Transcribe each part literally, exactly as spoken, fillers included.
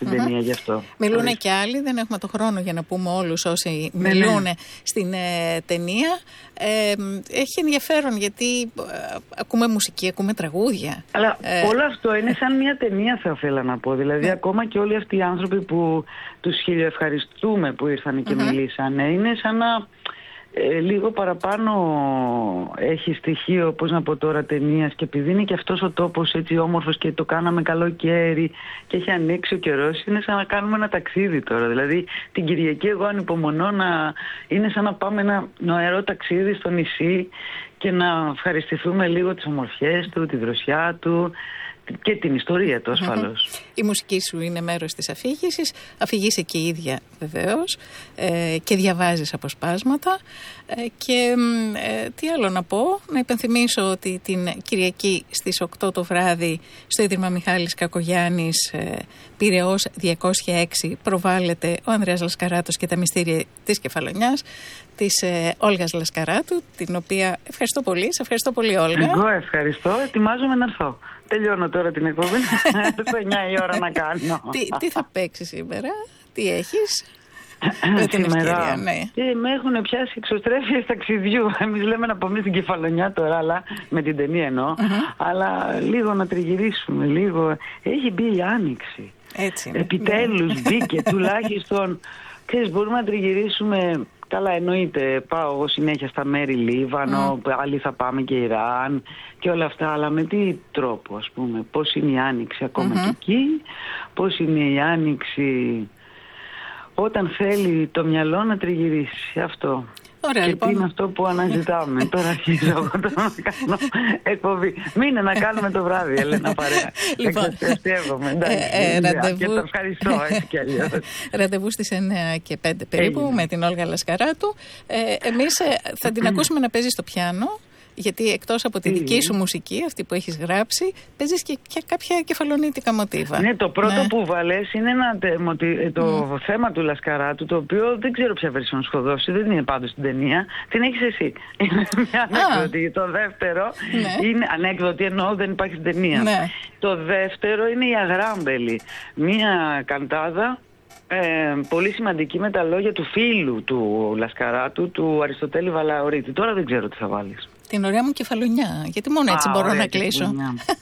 στην mm-hmm. ταινία γι' αυτό. Μιλούν και άλλοι, δεν έχουμε το χρόνο για να πούμε όλους όσοι ναι, μιλούν ναι. στην ε, ταινία. Ε, έχει ενδιαφέρον γιατί ε, ακούμε μουσική, ακούμε τραγούδια. Αλλά ε, όλο αυτό είναι σαν μια ταινία, θα ήθελα να πω. Δηλαδή, mm. ακόμα και όλοι αυτοί οι άνθρωποι που τους χιλιοευχαριστούμε που ήρθαν και mm-hmm. μιλήσανε, είναι σαν να ε, λίγο παραπάνω έχει στοιχείο, πώς να πω τώρα, ταινίας, και επειδή είναι και αυτός ο τόπος έτσι όμορφος και το κάναμε καλοκαίρι και έχει ανοίξει ο καιρός, είναι σαν να κάνουμε ένα ταξίδι τώρα. Δηλαδή την Κυριακή εγώ ανυπομονώ να είναι σαν να πάμε ένα νοερό ταξίδι στο νησί και να ευχαριστηθούμε λίγο τις ομορφιές του, τη δροσιά του και την ιστορία του ασφαλώς. Mm-hmm. Η μουσική σου είναι μέρος της αφήγησης, αφηγείσαι και η ίδια βεβαίως ε, και διαβάζεις αποσπάσματα ε, και ε, τι άλλο να πω, να υπενθυμίσω ότι την Κυριακή στις οκτώ το βράδυ στο Ίδρυμα Μιχάλης Κακογιάννης ε, Πειραιώς διακόσια έξι προβάλλεται ο Ανδρέας Λασκαράτος και τα μυστήρια της Κεφαλονιάς της ε, Όλγας Λασκαράτου, την οποία ευχαριστώ πολύ. Σε ευχαριστώ πολύ, Όλγα. Εγώ ευχαριστώ, ετοιμάζομαι να έρθω. Τελειώνω τώρα την εκπομπή, στο εννιά η ώρα να κάνω. τι, τι θα παίξει σήμερα, τι έχεις? Με την σήμερα, ναι. Και με έχουν πιάσει εξωστρέφειες ταξιδιού. Εμείς λέμε να πάμε στην Κεφαλονιά τώρα, αλλά με την ταινία εννοώ. Uh-huh. Αλλά λίγο να τριγυρίσουμε, λίγο. Έχει μπει η Άνοιξη. Έτσι. Επιτέλους μπήκε, τουλάχιστον. Ξέρεις, μπορούμε να τριγυρίσουμε. Καλά, εννοείται, πάω εγώ συνέχεια στα μέρη Λίβανο, mm. άλλοι θα πάμε και Ιράν και όλα αυτά, αλλά με τι τρόπο, ας πούμε, πώς είναι η Άνοιξη ακόμα mm-hmm. και εκεί, πώς είναι η Άνοιξη όταν θέλει το μυαλό να τριγυρίσει, αυτό. Ωραία, και λοιπόν. τι είναι αυτό που αναζητάμε. Τώρα αρχίζω εγώ να κάνω εκπομπή. Μείνε να κάνουμε το βράδυ, Έλενα, παρέα. Λοιπόν, εντάξει, ε, ε, ραντεβού... Και το ευχαριστώ, έτσι κι αλλιώς. Ραντεβού στις εννιά και πέντε περίπου Έγινε. με την Όλγα Λασκαράτου. Ε, εμείς θα την ακούσουμε να παίζει στο πιάνο. Γιατί εκτός από τη δική σου μουσική, αυτή που έχεις γράψει, παίζεις και, και κάποια κεφαλονίτικα μοτίβα. Ναι, το πρώτο ναι. που βάλες είναι ένα, το mm. θέμα του Λασκαράτου, το οποίο δεν ξέρω ποια version σου έχω δώσει, δεν είναι πάντως στην ταινία. Την έχεις εσύ. Είναι μια ανέκδοτη. Το δεύτερο ναι. είναι ανέκδοτη, εννοώ δεν υπάρχει στην ταινία. Ναι. Το δεύτερο είναι η Αγράμπελη. Μια καντάδα Ε, πολύ σημαντική με τα λόγια του φίλου του Λασκαράτου, του Αριστοτέλη Βαλαωρίτη. Τώρα δεν ξέρω τι θα βάλεις. Την ωραία μου Κεφαλονιά, γιατί μόνο έτσι Α, μπορώ να κλείσω.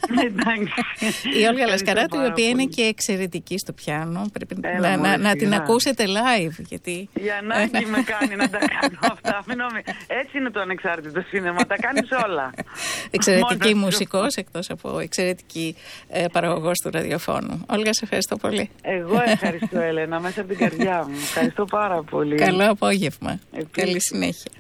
Η Όλγα Λασκαράτου, η οποία είναι και εξαιρετική στο πιάνο. Πρέπει Έλα, να, να, να την ακούσετε live. Γιατί... Η ανάγκη με κάνει να τα κάνω αυτά. Έτσι είναι το ανεξάρτητο σίνεμα, τα κάνεις όλα. Εξαιρετική μουσικός, εκτός από εξαιρετική ε, παραγωγός του ραδιοφώνου. Όλγα, σε ευχαριστώ πολύ. Εγώ ευχαριστώ, Έλενα, μέσα από την καρδιά μου. Ευχαριστώ πάρα πολύ. Καλό απόγευμα. Επίσης. Καλή συνέχεια.